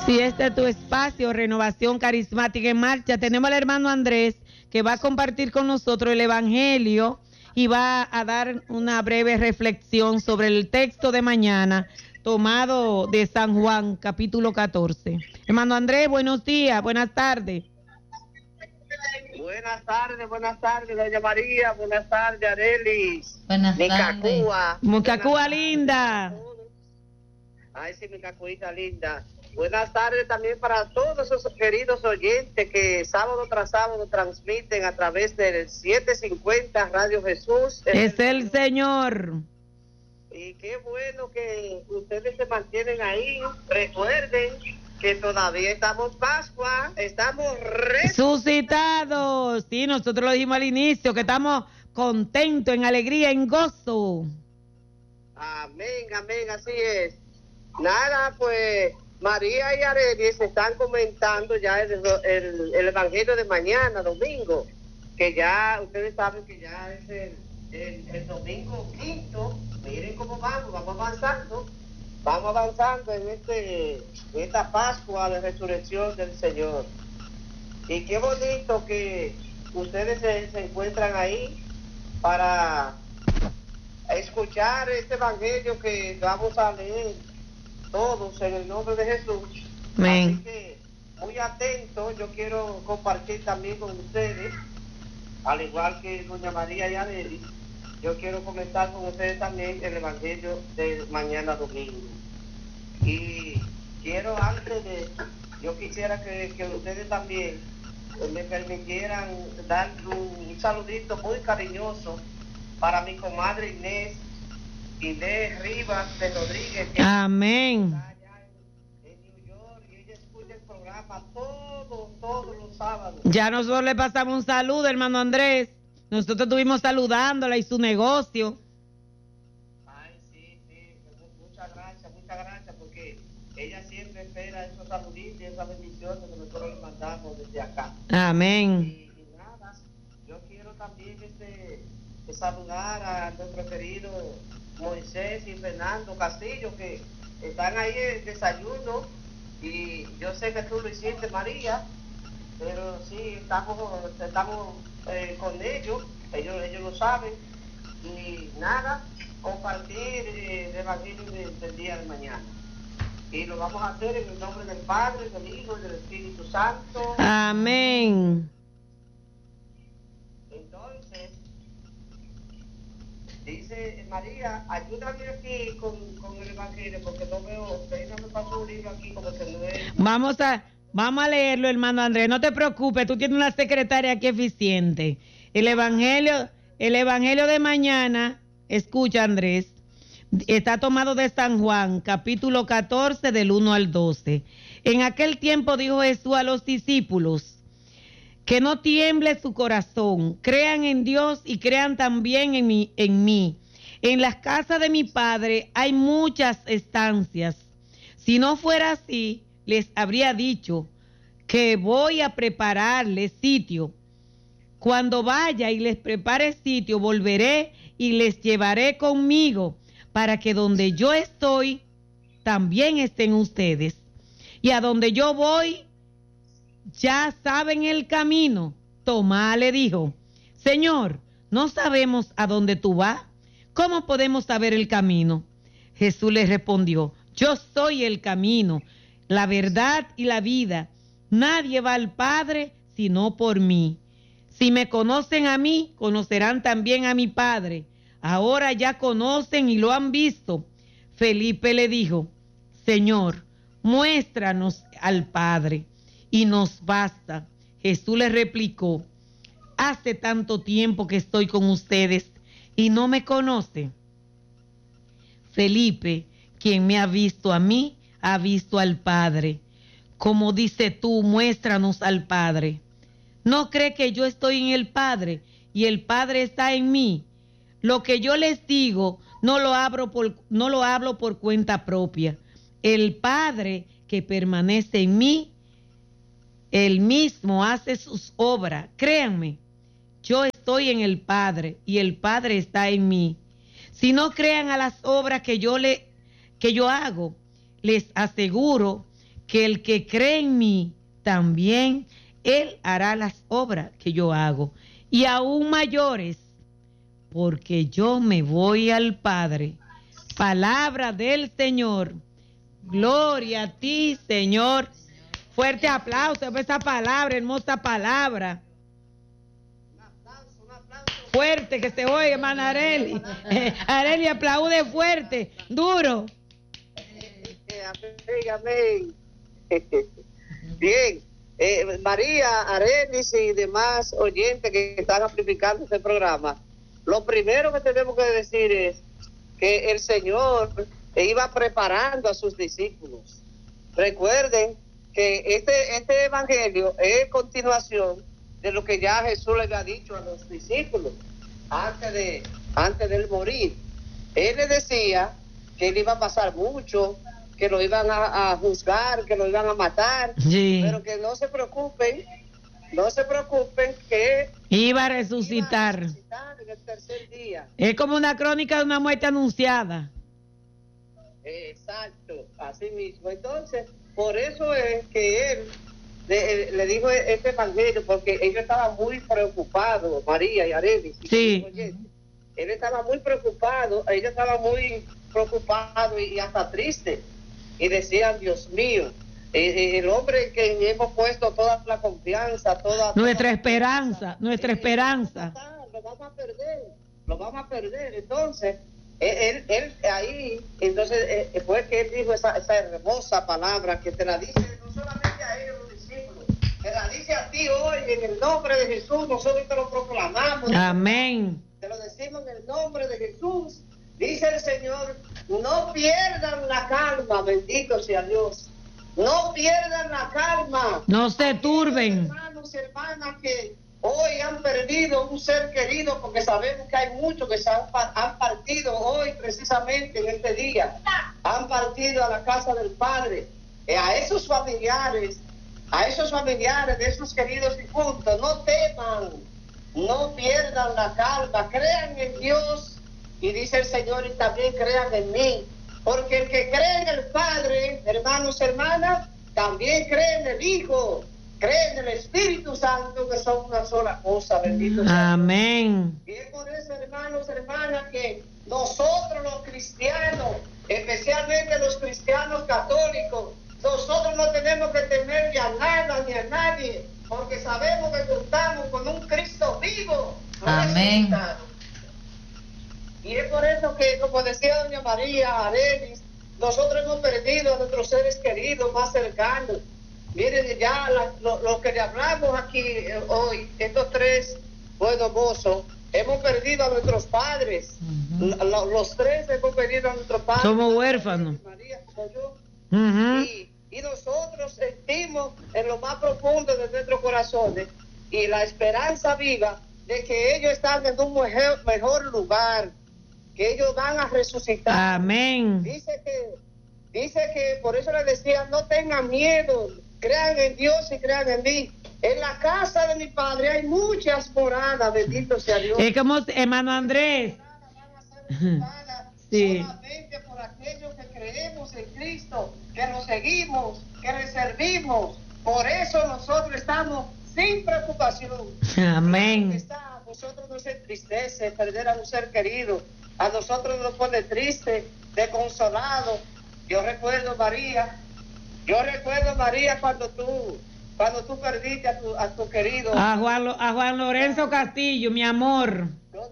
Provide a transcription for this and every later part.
Sí, este es tu espacio, Renovación Carismática en Marcha. Tenemos al hermano Andrés que va a compartir con nosotros el Evangelio y va a dar una breve reflexión sobre el texto de mañana tomado de San Juan, capítulo 14. Hermano Andrés, buenos días, buenas tardes. Buenas tardes, doña María, buenas tardes, Arelis. Buenas tardes. Mucacúa linda. Ay, sí, mi cacuita linda. Buenas tardes también para todos esos queridos oyentes que sábado tras sábado transmiten a través del 750 Radio Jesús. Es el Señor. Y qué bueno que ustedes se mantienen ahí. Recuerden que todavía estamos Pascua, estamos resucitados. Sí, nosotros lo dijimos al inicio, que estamos contentos, en alegría, en gozo. Amén, amén, así es. Nada, pues María y Arelis están comentando ya el Evangelio de mañana, domingo, que ya ustedes saben que ya es el domingo quinto. Miren cómo vamos avanzando en esta Pascua de Resurrección del Señor. Y qué bonito que ustedes se encuentran ahí para escuchar este Evangelio que vamos a leer todos en el nombre de Jesús. Amén. Así que muy atentos, yo quiero compartir también con ustedes, al igual que doña María y Adelis, yo quiero comentar con ustedes también el Evangelio de mañana domingo. Y quiero yo quisiera que ustedes también me permitieran dar un saludito muy cariñoso para mi comadre Inés Rivas de Rodríguez. Amén. Está allá en New York y ella escucha el programa todos los sábados. Ya nosotros le pasamos un saludo, hermano Andrés. Nosotros estuvimos saludándola y su negocio. Ay, sí, muchas gracias, porque ella siempre espera esos saluditos y esas bendiciones que nosotros le mandamos desde acá. Amén. Y nada, yo quiero también saludar a nuestro querido Moisés y Fernando Castillo, que están ahí en desayuno, y yo sé que tú lo hiciste, María, pero sí, estamos con ellos lo saben, y nada, compartir el Evangelio del día de mañana. Y lo vamos a hacer en el nombre del Padre, del Hijo y del Espíritu Santo. Amén. Entonces, dice María, ayúdame aquí con el Evangelio, porque no veo, déjame pasar un libro aquí como que no es. Vamos a leerlo, hermano Andrés, no te preocupes, tú tienes una secretaria aquí eficiente. El Evangelio de mañana, escucha Andrés, está tomado de San Juan, capítulo 14, del 1 al 12. En aquel tiempo dijo Jesús a los discípulos, que no tiemble su corazón, crean en Dios y crean también en mí. En las casas de mi Padre hay muchas estancias. Si no fuera así, les habría dicho que voy a prepararles sitio. Cuando vaya y les prepare sitio, volveré y les llevaré conmigo, para que donde yo estoy, también estén ustedes. Y a donde yo voy, ya saben el camino. Tomás le dijo, Señor, no sabemos a dónde tú vas. ¿Cómo podemos saber el camino? Jesús le respondió, yo soy el camino, la verdad y la vida. Nadie va al Padre sino por mí. Si me conocen a mí, conocerán también a mi Padre. Ahora ya conocen y lo han visto. Felipe le dijo, Señor, muéstranos al Padre y nos basta. Jesús le replicó, hace tanto tiempo que estoy con ustedes y no me conocen. Felipe, quien me ha visto a mí, ha visto al Padre. Como dice tú, muéstranos al Padre. ¿No cree que yo estoy en el Padre y el Padre está en mí? Lo que yo les digo no lo hablo por cuenta propia. El Padre que permanece en mí, Él mismo hace sus obras. Créanme, yo estoy en el Padre y el Padre está en mí. Si no crean a las obras que yo hago, les aseguro que el que cree en mí, también él hará las obras que yo hago, y aún mayores, porque yo me voy al Padre. Palabra del Señor. Gloria a ti, Señor. Fuerte aplauso por esa palabra, hermosa palabra. Un aplauso. Fuerte, que se oiga, hermana Areli. Areli, aplaude fuerte, duro. Amén, amén. Bien, María, Arelis y demás oyentes que están amplificando este programa, lo primero que tenemos que decir es que el Señor iba preparando a sus discípulos. Recuerden que este evangelio es continuación de lo que ya Jesús le había dicho a los discípulos antes de él morir. Él les decía que él iba a pasar mucho, que lo iban a juzgar, que lo iban a matar, Sí. pero que no se preocupen, que Iba a resucitar. en el tercer día. Es como una crónica de una muerte anunciada. Exacto, así mismo. Entonces, por eso es que él le dijo este evangelio, porque ellos estaban muy preocupados, María y Arelis. Sí. Él estaba muy preocupado, ellos estaban muy preocupados y hasta tristes. Y decían, Dios mío, el hombre en que hemos puesto toda la confianza, Nuestra esperanza. lo vamos a perder. Entonces, él ahí, entonces fue que él dijo esa hermosa palabra que te la dice no solamente a ellos, los discípulos, te la dice a ti hoy en el nombre de Jesús. Nosotros te lo proclamamos. Amén. Te lo decimos en el nombre de Jesús. Dice el Señor, no pierdan la calma, bendito sea Dios. No pierdan la calma. No se turben. Hermanos y hermanas que hoy han perdido un ser querido, porque sabemos que hay muchos que han partido hoy precisamente en este día. Han partido a la casa del Padre. A esos familiares de esos queridos difuntos, no teman, no pierdan la calma, crean en Dios. Y dice el Señor, y también crean en mí, porque el que cree en el Padre, hermanos, hermanas, también cree en el Hijo, cree en el Espíritu Santo, que son una sola cosa, bendito sea. Amén. Y es por eso, hermanos, hermanas, que nosotros los cristianos, especialmente los cristianos católicos, nosotros no tenemos que temer a nada ni a nadie, porque sabemos que contamos con un Cristo vivo. Amén. Y es por eso que, como decía doña María, Arelis, nosotros hemos perdido a nuestros seres queridos más cercanos. Miren, ya lo que le hablamos aquí hoy, estos tres buenos mozos, hemos perdido a nuestros padres. Los tres hemos perdido a nuestros padres. Somos huérfanos. María, como yo. Ujú. Y nosotros sentimos en lo más profundo de nuestros corazones y la esperanza viva de que ellos están en un mejor lugar, que ellos van a resucitar. Amén. Dice que por eso les decía, no tengan miedo, crean en Dios y crean en mí. En la casa de mi Padre hay muchas moradas, bendito sea Dios. Es como hermano Andrés. Van a ser ocupadas Sí. solamente por aquellos que creemos en Cristo, que lo seguimos, que le servimos. Por eso nosotros estamos sin preocupación. Amén. A nosotros nos entristece perder a un ser querido, a nosotros nos pone triste, desconsolado. Yo recuerdo, María, cuando tú perdiste a tu querido. A Juan Lorenzo Castillo, mi amor.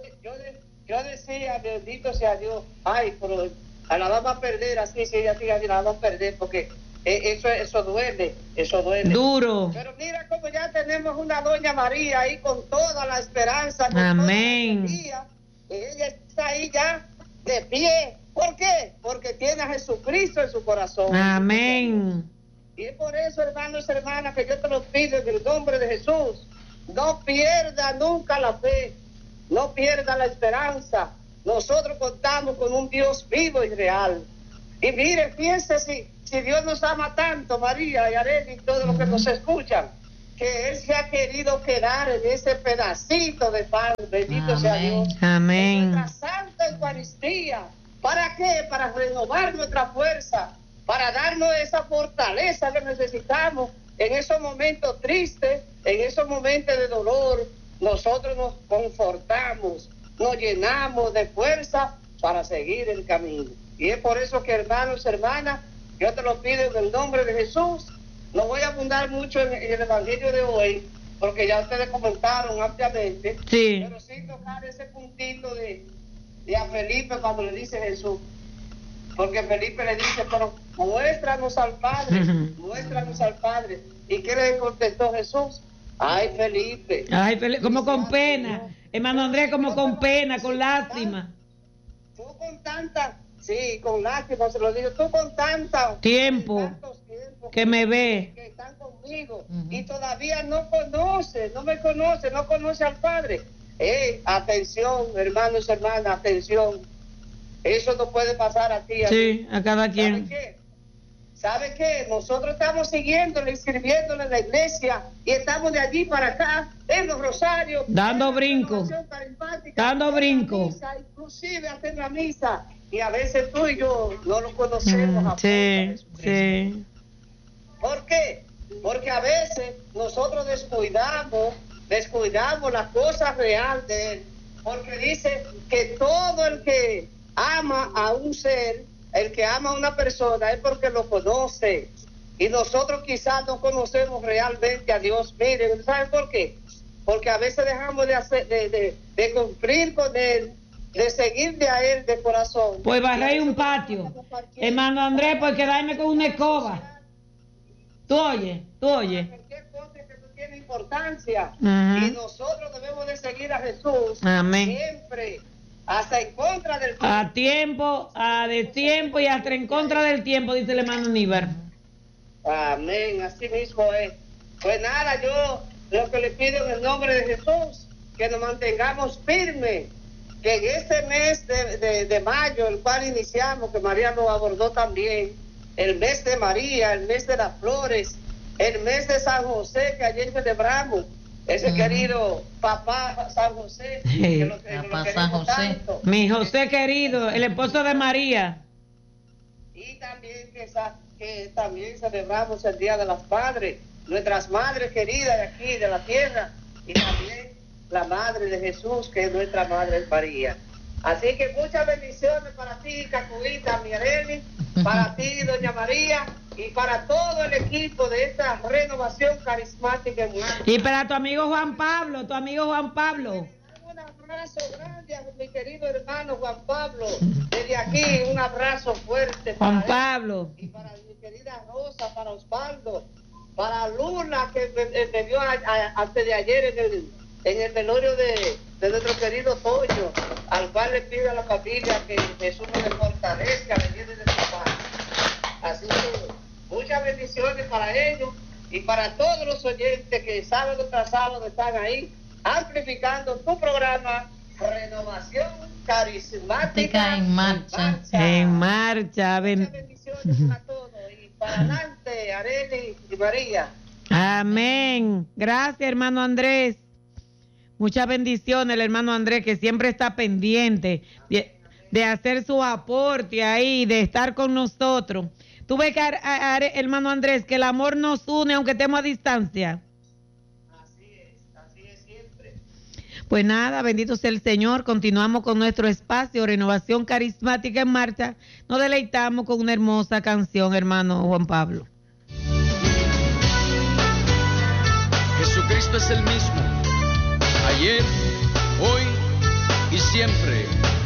Yo decía, bendito sea Dios, ay, pero la vamos a perder así, sí, la vamos a perder, porque eso duele. Duro. Pero mira cómo ya tenemos una doña María ahí con toda la esperanza. Con Amén. toda la alegría. Ella está ahí ya de pie. ¿Por qué? Porque tiene a Jesucristo en su corazón. Amén. Y es por eso, hermanos y hermanas, que yo te lo pido en el nombre de Jesús. No pierda nunca la fe. No pierda la esperanza. Nosotros contamos con un Dios vivo y real. Y mire, fíjense si Dios nos ama tanto, María y Arely y todos los que nos escuchan, que Él se ha querido quedar en ese pedacito de pan. Bendito sea Dios. Amén. En nuestra Santa Eucaristía. ¿Para qué? Para renovar nuestra fuerza, para darnos esa fortaleza que necesitamos en esos momentos tristes, en esos momentos de dolor. Nosotros nos confortamos, nos llenamos de fuerza para seguir el camino. Y es por eso que, hermanos, hermanas, yo te lo pido en el nombre de Jesús. No voy a abundar mucho en el evangelio de hoy, porque ya ustedes comentaron ampliamente, sí, pero sí tocar ese puntito de a Felipe cuando le dice Jesús, porque Felipe le dice, pero muéstranos al Padre, muéstranos al Padre. ¿Y qué le contestó Jesús? Ay, Felipe, como con pena, hermano Andrés, como con pena, con lástima. Tú con tanta, sí, con lástima se lo digo, tú con tantos tiempo que me ve, que están conmigo, y todavía no me conoce al Padre. Atención, hermanos, hermanas, atención. Eso no puede pasar a ti. Sí, a cada quien. ¿Sabe qué? Nosotros estamos siguiéndole, sirviéndole en la iglesia, y estamos de allí para acá, en los rosarios, dando brinco, inclusive hasta en la misa, y a veces tú y yo no lo conocemos. Sí. ¿Por qué? Porque a veces nosotros descuidamos las cosas reales de Él, porque dice que todo el que ama a un ser, el que ama a una persona, es porque lo conoce, y nosotros quizás no conocemos realmente a Dios. Miren, ¿saben por qué? Porque a veces dejamos de cumplir con Él, de seguirle a Él de corazón. Pues barré un patio, hermano Andrés, por quedarme con una escoba. Tú oye. Cualquier cosa que no tiene importancia. Y nosotros debemos de seguir a Jesús. Amén. Siempre, hasta en contra del tiempo. A tiempo, a destiempo y hasta en contra del tiempo, dice el hermano Aníbal. Amén, así mismo es. Pues nada, yo lo que le pido en el nombre de Jesús, que nos mantengamos firmes, que en este mes de mayo, el cual iniciamos, que María nos abordó también, el mes de María, el mes de las flores, el mes de San José, que ayer celebramos, ese querido papá San José, que lo San José, tanto. Mi José querido, el esposo de María. Y también que también celebramos el Día de las Madres, nuestras madres queridas de aquí, de la tierra, y también la Madre de Jesús, que es nuestra Madre María. Así que muchas bendiciones para ti, Cacuita, Mireli, para ti, Doña María, y para todo el equipo de esta renovación carismática en Marcha. Y para tu amigo Juan Pablo. Un abrazo grande a mi querido hermano Juan Pablo. Desde aquí, un abrazo fuerte para Juan Pablo. Él, y para mi querida Rosa, para Osvaldo, para Luna, que me vio antes de ayer en el velorio de nuestro querido Toño, al cual le pido a la familia que Jesús nos fortalezca, le llene de su paz. Así que muchas bendiciones para ellos y para todos los oyentes que sábado tras sábado están ahí amplificando tu programa Renovación Carismática en Marcha. En marcha. Muchas bendiciones para todos y para adelante, Arely y María. Amén. Gracias, hermano Andrés. Muchas bendiciones, el hermano Andrés, que siempre está pendiente de hacer su aporte ahí, de estar con nosotros. Tú ves que, hermano Andrés, que el amor nos une aunque estemos a distancia. Así es siempre. Pues nada, bendito sea el Señor. Continuamos con nuestro espacio, Renovación Carismática en Marcha. Nos deleitamos con una hermosa canción, hermano Juan Pablo. Jesucristo es el mismo, ayer, hoy y siempre.